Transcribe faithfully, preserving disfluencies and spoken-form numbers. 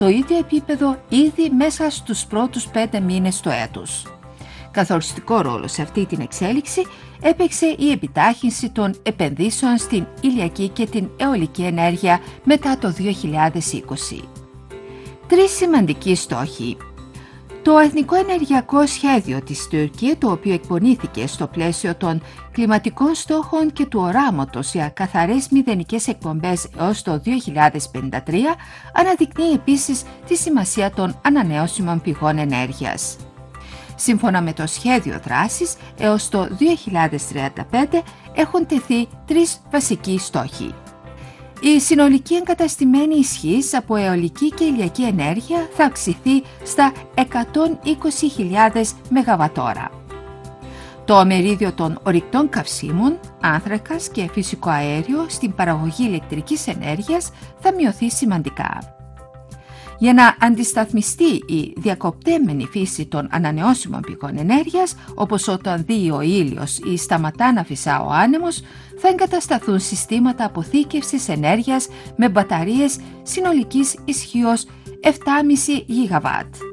το ίδιο επίπεδο ήδη μέσα στους πρώτους πέντε μήνες του έτους. Καθοριστικό ρόλο σε αυτή την εξέλιξη έπαιξε η επιτάχυνση των επενδύσεων στην ηλιακή και την αιωλική ενέργεια μετά το δύο χιλιάδες είκοσι. Τρεις σημαντικοί στόχοι. Το Εθνικό Ενεργειακό Σχέδιο της Τουρκία, το οποίο εκπονήθηκε στο πλαίσιο των κλιματικών στόχων και του οράματος για καθαρές μηδενικές εκπομπές έως το δύο χιλιάδες πενήντα τρία, αναδεικνύει επίσης τη σημασία των ανανεώσιμων πηγών ενέργειας. Σύμφωνα με το σχέδιο δράσης, έως το δύο χιλιάδες τριάντα πέντε έχουν τεθεί τρεις βασικοί στόχοι. Η συνολική εγκαταστημένη ισχύς από αιωλική και ηλιακή ενέργεια θα αυξηθεί στα εκατόν είκοσι χιλιάδες μεγαβατόρα. Το μερίδιο των ορυκτών καυσίμων, άνθρακας και φυσικό αέριο στην παραγωγή ηλεκτρικής ενέργειας θα μειωθεί σημαντικά. Για να αντισταθμιστεί η διακοπτέμενη φύση των ανανεώσιμων πηγών ενέργειας, όπως όταν δει ο ήλιος ή σταματά να φυσά ο άνεμος, θα εγκατασταθούν συστήματα αποθήκευσης ενέργειας με μπαταρίες συνολικής ισχύως επτά κόμμα πέντε γιγαβάτ.